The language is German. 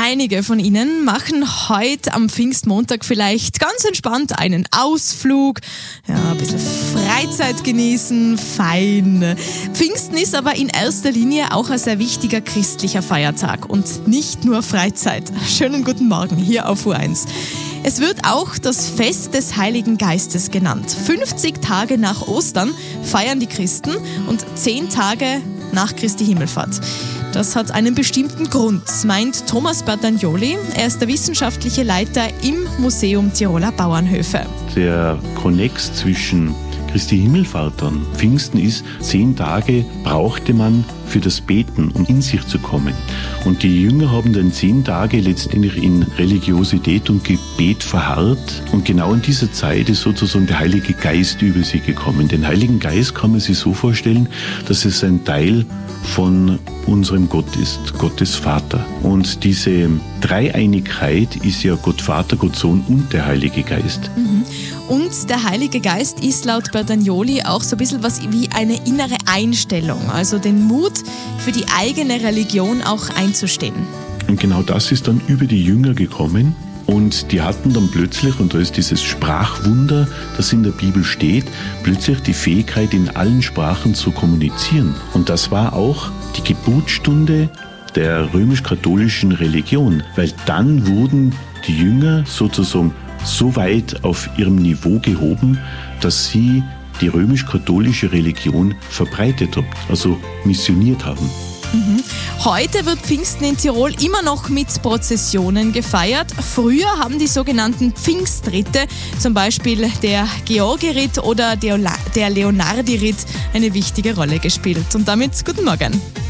Einige von Ihnen machen heute am Pfingstmontag vielleicht ganz entspannt einen Ausflug, ein bisschen Freizeit genießen, fein. Pfingsten ist aber in erster Linie auch ein sehr wichtiger christlicher Feiertag und nicht nur Freizeit. Schönen guten Morgen hier auf U1. Es wird auch das Fest des Heiligen Geistes genannt. 50 Tage nach Ostern feiern die Christen und 10 Tage nach Christi Himmelfahrt. Das hat einen bestimmten Grund, meint Thomas Bertagnoli. Er ist der wissenschaftliche Leiter im Museum Tiroler Bauernhöfe. Der Konnex zwischen Christi Himmelfahrt und Pfingsten ist, 10 Tage brauchte man für das Beten, um in sich zu kommen. Und die Jünger haben dann 10 Tage letztendlich in Religiosität und Gebet verharrt. Und genau in dieser Zeit ist sozusagen der Heilige Geist über sie gekommen. Den Heiligen Geist kann man sich so vorstellen, dass es ein Teil von unserem Gott ist, Gottes Vater. Und diese Dreieinigkeit ist ja Gott Vater, Gott Sohn und der Heilige Geist. Und der Heilige Geist ist laut Bertagnoli auch so ein bisschen was wie eine innere Einstellung, also den Mut für die eigene Religion auch einzustehen. Und genau das ist dann über die Jünger gekommen. Und die hatten dann plötzlich, und da ist dieses Sprachwunder, das in der Bibel steht, plötzlich die Fähigkeit, in allen Sprachen zu kommunizieren. Und das war auch die Geburtsstunde der römisch-katholischen Religion, weil dann wurden die Jünger sozusagen so weit auf ihrem Niveau gehoben, dass sie die römisch-katholische Religion verbreitet haben, also missioniert haben. Heute wird Pfingsten in Tirol immer noch mit Prozessionen gefeiert. Früher haben die sogenannten Pfingstritte, zum Beispiel der Georgi-Ritt oder der Leonardi-Ritt, eine wichtige Rolle gespielt. Und damit guten Morgen.